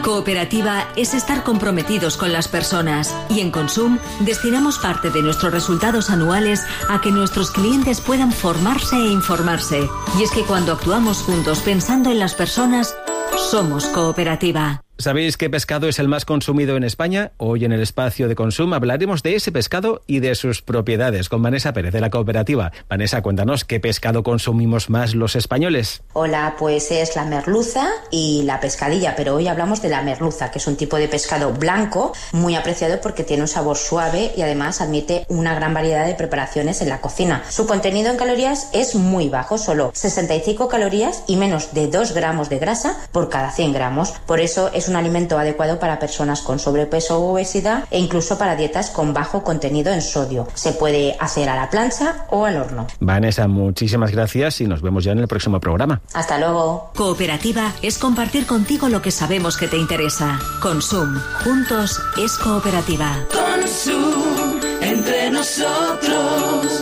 Cooperativa es estar comprometidos con las personas y en Consum destinamos parte de nuestros resultados anuales a que nuestros clientes puedan formarse e informarse. Y es que cuando actuamos juntos pensando en las personas, somos Cooperativa. ¿Sabéis qué pescado es el más consumido en España? Hoy en el espacio de Consum hablaremos de ese pescado y de sus propiedades con Vanessa Pérez de la Cooperativa. Vanessa, cuéntanos, ¿qué pescado consumimos más los españoles? Hola, pues es la merluza y la pescadilla, pero hoy hablamos de la merluza, que es un tipo de pescado blanco muy apreciado porque tiene un sabor suave y además admite una gran variedad de preparaciones en la cocina. Su contenido en calorías es muy bajo, solo 65 calorías y menos de 2 gramos de grasa por cada 100 gramos. Por eso es un alimento adecuado para personas con sobrepeso o obesidad e incluso para dietas con bajo contenido en sodio. Se puede hacer a la plancha o al horno. Vanessa, muchísimas gracias y nos vemos ya en el próximo programa. Hasta luego. Cooperativa es compartir contigo lo que sabemos que te interesa. Consum. Juntos es Cooperativa. Consum. Entre nosotros.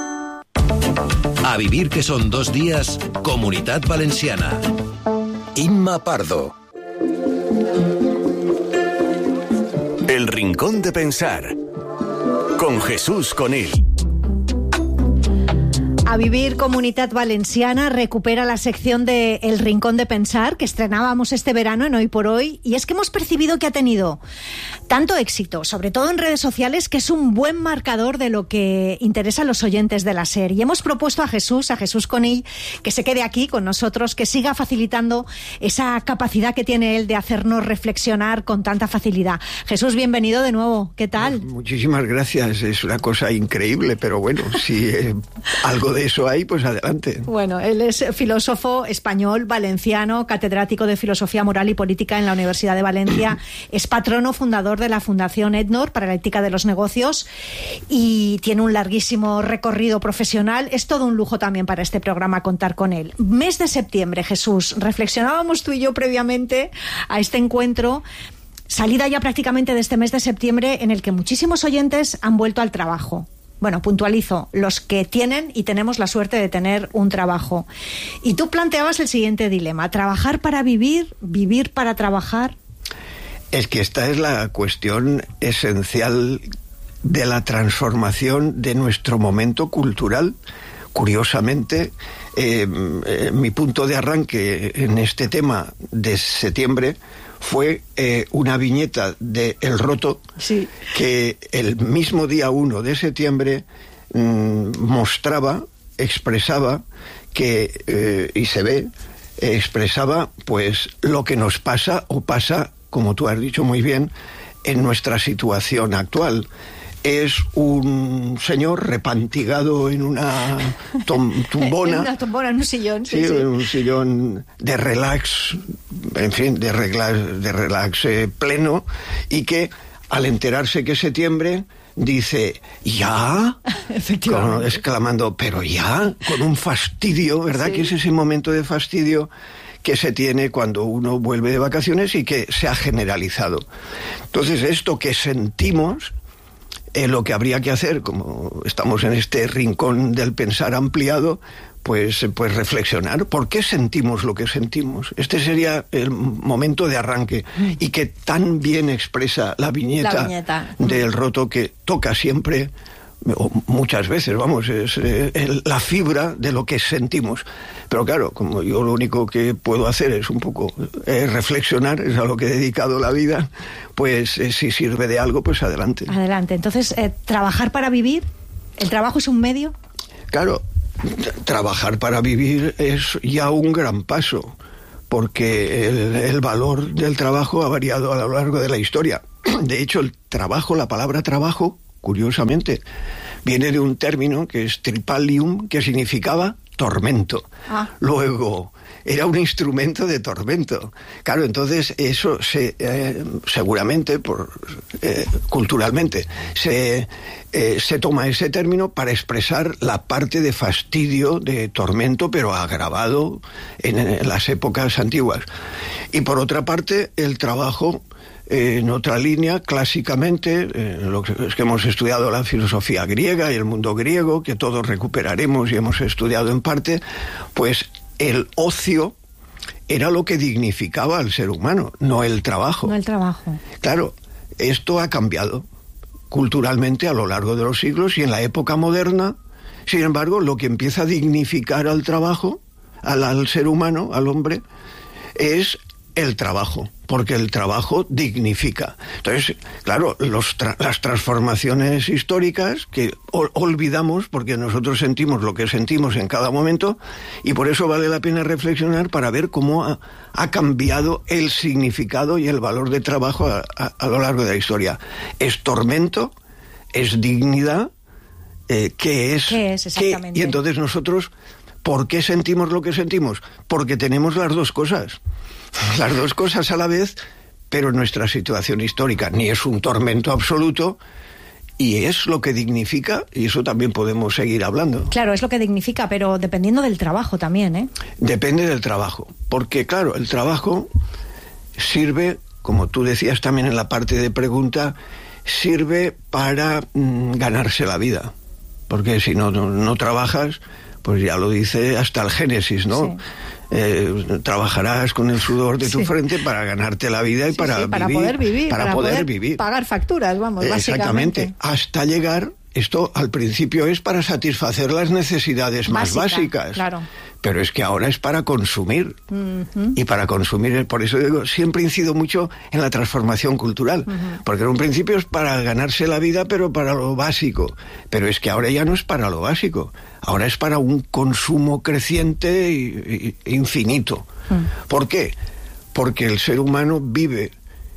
A vivir que son 2 días, Comunitat Valenciana. Imma Pardo. El Rincón de Pensar, con Jesús Conil. A Vivir Comunitat Valenciana recupera la sección de El Rincón de Pensar que estrenábamos este verano en Hoy por Hoy, y es que hemos percibido que ha tenido tanto éxito, sobre todo en redes sociales, que es un buen marcador de lo que interesa a los oyentes de la SER. Y hemos propuesto a Jesús Conill, que se quede aquí con nosotros, que siga facilitando esa capacidad que tiene él de hacernos reflexionar con tanta facilidad. Jesús, bienvenido de nuevo. ¿Qué tal? Muchísimas gracias. Es una cosa increíble, pero bueno, si algo de eso hay, pues adelante. Bueno, él es filósofo español, valenciano, catedrático de Filosofía Moral y Política en la Universidad de Valencia, es patrono fundador de la Fundación Ednor para la Ética de los Negocios y tiene un larguísimo recorrido profesional. Es todo un lujo también para este programa contar con él. Mes de septiembre, Jesús, reflexionábamos tú y yo previamente a este encuentro, salida ya prácticamente de este mes de septiembre en el que muchísimos oyentes han vuelto al trabajo. Bueno, puntualizo, los que tienen y tenemos la suerte de tener un trabajo. Y tú planteabas el siguiente dilema: ¿trabajar para vivir, vivir para trabajar? Es que esta es la cuestión esencial de la transformación de nuestro momento cultural. Curiosamente, mi punto de arranque en este tema de septiembre fue una viñeta de El Roto, sí, que el mismo día 1 de septiembre expresaba que, y se ve, expresaba pues lo que nos pasa o pasa, como tú has dicho muy bien, en nuestra situación actual. Es un señor repantigado en una tumbona. En una tumbona, en un sillón. Sí, un sillón de relax, en fin, de relax pleno, y que al enterarse que es septiembre dice, ¿ya? Efectivamente. Exclamando, pero ya, con un fastidio, ¿verdad? Sí. Que es ese momento de fastidio que se tiene cuando uno vuelve de vacaciones y que se ha generalizado. Entonces, esto que sentimos, lo que habría que hacer, como estamos en este rincón del pensar ampliado, pues reflexionar por qué sentimos lo que sentimos. Este sería el momento de arranque, y que tan bien expresa la viñeta del Roto, que toca siempre, o muchas veces, vamos, es la fibra de lo que sentimos. Pero claro, como yo lo único que puedo hacer es un poco reflexionar, es a lo que he dedicado la vida, pues si sirve de algo, pues adelante. Adelante. Entonces, ¿trabajar para vivir? ¿El trabajo es un medio? Claro, trabajar para vivir es ya un gran paso, porque el valor del trabajo ha variado a lo largo de la historia. De hecho, el trabajo, la palabra trabajo, curiosamente, viene de un término que es tripalium, que significaba tormento. Luego, era un instrumento de tormento. Claro, entonces eso seguramente, culturalmente, se toma ese término para expresar la parte de fastidio, de tormento, pero agravado en las épocas antiguas. Y por otra parte, el trabajo, en otra línea, clásicamente, los que hemos estudiado la filosofía griega y el mundo griego, que todos recuperaremos y hemos estudiado en parte, pues el ocio era lo que dignificaba al ser humano, no el trabajo. No el trabajo. Claro, esto ha cambiado culturalmente a lo largo de los siglos, y en la época moderna, sin embargo, lo que empieza a dignificar al trabajo, al ser humano, al hombre, es el trabajo, porque el trabajo dignifica. Entonces, claro, las transformaciones históricas que olvidamos, porque nosotros sentimos lo que sentimos en cada momento, y por eso vale la pena reflexionar para ver cómo ha cambiado el significado y el valor de trabajo a lo largo de la historia. ¿Es tormento? ¿Es dignidad? ¿Qué es? ¿Qué es exactamente? Y entonces nosotros, ¿por qué sentimos lo que sentimos? Porque tenemos las dos cosas a la vez, pero nuestra situación histórica ni es un tormento absoluto, y es lo que dignifica, y eso también podemos seguir hablando. Claro, es lo que dignifica, pero dependiendo del trabajo también, ¿eh? Depende del trabajo, porque claro, el trabajo sirve, como tú decías también en la parte de pregunta, sirve para ganarse la vida, porque si no trabajas, pues ya lo dice hasta el Génesis, ¿no? Sí. Trabajarás con el sudor de tu frente para ganarte la vida y para poder vivir, para poder vivir, pagar facturas, vamos, exactamente, básicamente. Hasta llegar, esto al principio es para satisfacer las necesidades más básicas, claro. Pero es que ahora es para consumir, y para consumir, por eso digo, siempre incido mucho en la transformación cultural, porque en un principio es para ganarse la vida, pero para lo básico, pero es que ahora ya no es para lo básico, ahora es para un consumo creciente e infinito. ¿Por qué? Porque el ser humano vive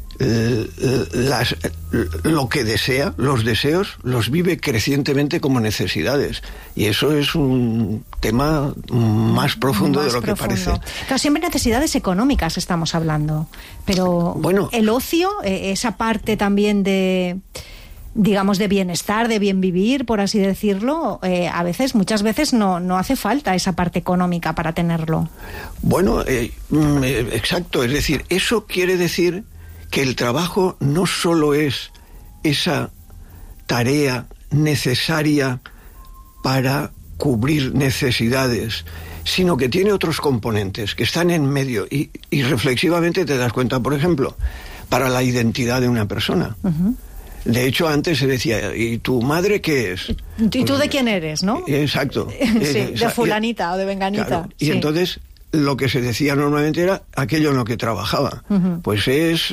lo que desea, los deseos, los vive crecientemente como necesidades, y eso es un tema más profundo de lo que parece. Claro, siempre necesidades económicas estamos hablando, pero bueno, el ocio, esa parte también de, digamos, de bienestar, de bien vivir, por así decirlo, muchas veces no hace falta esa parte económica para tenerlo. Bueno, exacto, es decir, eso quiere decir que el trabajo no solo es esa tarea necesaria para cubrir necesidades, sino que tiene otros componentes que están en medio, y reflexivamente te das cuenta, por ejemplo, para la identidad de una persona. De hecho, antes se decía, ¿y tu madre qué es? ¿Y tú de quién eres, no? Exacto. Sí, de fulanita o de venganita. Claro, y sí. Entonces, lo que se decía normalmente era aquello en lo que trabajaba. Pues es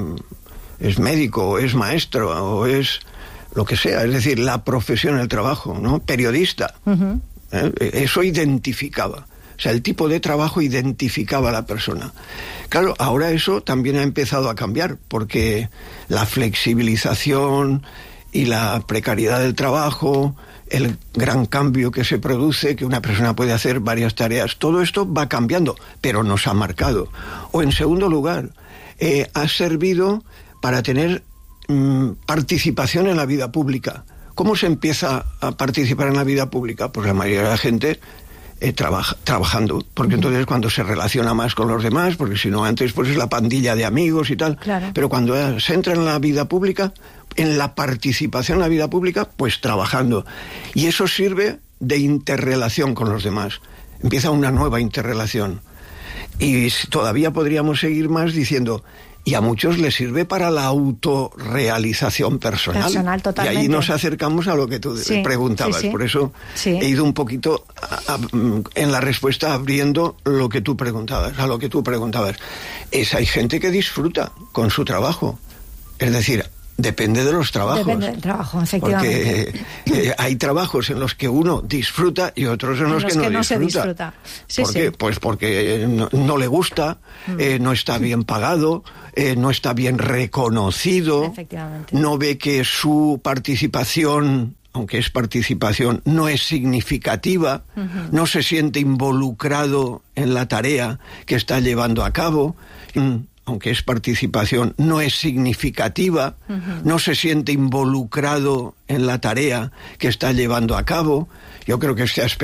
médico, o es maestro, o es lo que sea. Es decir, la profesión, el trabajo, ¿no? Periodista. Eso identificaba. O sea, el tipo de trabajo identificaba a la persona. Claro, ahora eso también ha empezado a cambiar, porque la flexibilización y la precariedad del trabajo, el gran cambio que se produce, que una persona puede hacer varias tareas, todo esto va cambiando, pero nos ha marcado. O en segundo lugar, ha servido para tener participación en la vida pública. ¿Cómo se empieza a participar en la vida pública? Pues la mayoría de la gente trabajando, porque entonces cuando se relaciona más con los demás, porque si no antes pues es la pandilla de amigos y tal, claro. Pero cuando se entra en la vida pública, en la participación en la vida pública, pues trabajando, y eso sirve de interrelación con los demás, empieza una nueva interrelación, y todavía podríamos seguir más diciendo, y a muchos les sirve para la autorrealización personal. Totalmente. Y ahí nos acercamos a lo que tú preguntabas. Sí. Por eso he ido un poquito en la respuesta abriendo lo que tú preguntabas, a lo que tú preguntabas. Hay gente que disfruta con su trabajo. Es decir, depende de los trabajos. Depende del trabajo, efectivamente. Porque hay trabajos en los que uno disfruta y otros en los que no disfruta. Se disfruta. ¿Por qué? Pues porque no le gusta, no está bien pagado, no está bien reconocido, no ve que su participación, aunque es participación, no es significativa, no se siente involucrado en la tarea que está llevando a cabo, aunque es participación, no es significativa, no se siente involucrado en la tarea que está llevando a cabo. Yo creo que este aspecto